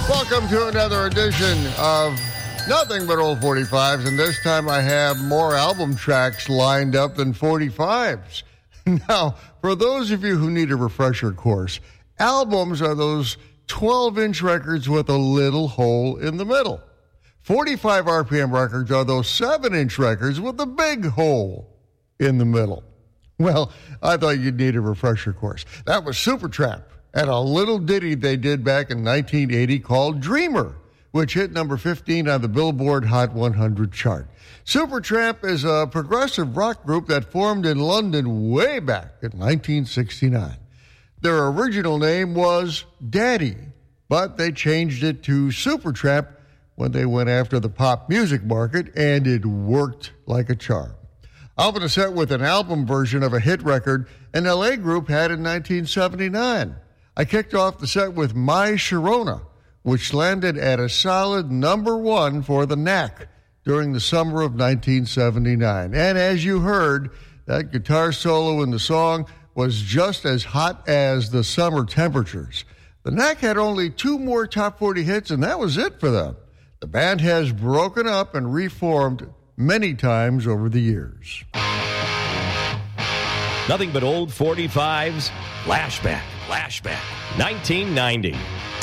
Welcome to another edition of Nothing But Old 45s, and this time I have more album tracks lined up than 45s. Now, for those of you who need a refresher course, albums are those 12-inch records with a little hole in the middle. 45 RPM records are those 7-inch records with a big hole in the middle. Well, I thought you'd need a refresher course. That was Supertramp and a little ditty they did back in 1980 called Dreamer, which hit number 15 on the Billboard Hot 100 chart. Supertramp is a progressive rock group that formed in London way back in 1969. Their original name was Daddy, but they changed it to Supertramp when they went after the pop music market, and it worked like a charm. I'll open a set with an album version of a hit record an LA group had in 1979. I kicked off the set with My Sharona, which landed at a solid number 1 for the Knack during the summer of 1979. And as you heard, that guitar solo in the song was just as hot as the summer temperatures. The Knack had only 2 more top 40 hits, and that was it for them. The band has broken up and reformed many times over the years. Nothing But Old 45s, Flashback, 1990.